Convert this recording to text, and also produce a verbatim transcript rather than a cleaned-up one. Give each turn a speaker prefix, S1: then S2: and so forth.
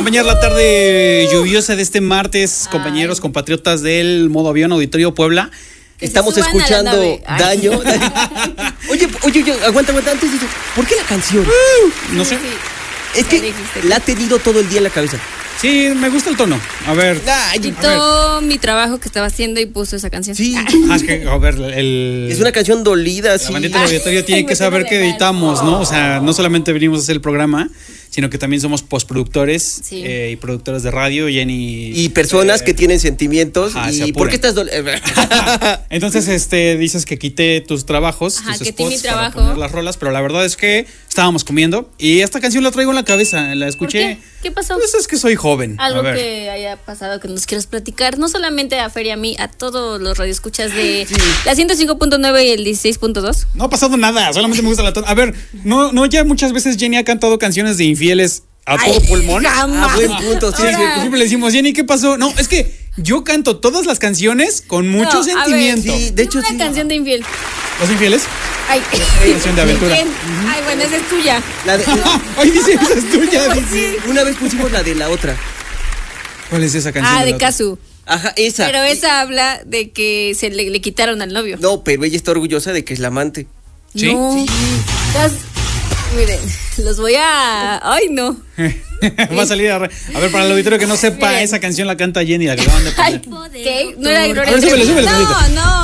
S1: acompañar la tarde lluviosa de este martes, Ay. compañeros, compatriotas del Modo Avión Auditorio Puebla.
S2: Que Estamos escuchando Daño. Oye, oye, oye, aguanta, aguanta, antes de eso, ¿por qué la canción?
S1: Uh, no sé.
S2: Es que la ha tenido todo el día en la cabeza.
S1: Sí, me gusta el tono. A ver.
S3: Quitó mi trabajo que estaba haciendo y puso esa canción.
S2: Sí.
S1: Ah, es que, a ver, el...
S2: Es una canción dolida, sí.
S1: La bandita del auditorio tiene que saber que editamos, ¿no? O sea, no solamente venimos a hacer el programa, sino que también somos postproductores sí. eh, y productores de radio, Jenny.
S2: Y personas eh, que tienen sentimientos.
S1: Ajá,
S2: ¿Y por qué estás dolido?
S1: Entonces, este, dices que quité tus trabajos,
S3: Ajá,
S1: tus
S3: que
S1: spots
S3: mi trabajo.
S1: para poner las rolas, pero la verdad es que estábamos comiendo y esta canción la traigo en la cabeza, la escuché.
S3: ¿Por qué? ¿Qué pasó?
S1: Pues es que soy joven.
S3: Algo que haya pasado que nos quieras platicar, no solamente a Fer y a mí, a todos los radioescuchas de sí. la ciento cinco punto nueve y el dieciséis punto dos.
S1: No ha pasado nada, solamente me gusta la tonada. A ver, no, no, ya muchas veces Jenny ha cantado canciones de infieles a Ay, todo pulmón.
S2: Ah, buen punto, sí.
S1: Ahora. Siempre le decimos, Jenny, ¿qué pasó? No, es que yo canto todas las canciones con mucho no, sentimiento.
S3: Ver, sí, de hecho, una sí. canción de infiel.
S1: ¿Los infieles?
S3: Ay,
S1: canción de aventura.
S3: Uh-huh. Ay, bueno, esa es tuya.
S2: La de,
S1: Ay, dice, esa es tuya.
S3: Pues sí.
S2: Una vez pusimos la de la otra.
S1: ¿Cuál es esa canción?
S3: Ah, de,
S1: de
S3: Kazu.
S2: Ajá, esa.
S3: Pero esa habla de que se le, le quitaron al novio.
S2: No, pero ella está orgullosa de que es la amante.
S1: ¿Sí?
S3: No.
S2: Sí.
S3: Las, miren, los voy a... Ay, no.
S1: Va a salir a... Re... A ver, para el auditorio que no sepa, miren. Esa canción la canta Jenny, la que acaban de poner.
S3: Ay, ¿qué? No era Gloria.
S1: A ver, súbele, súbele.
S3: No, no.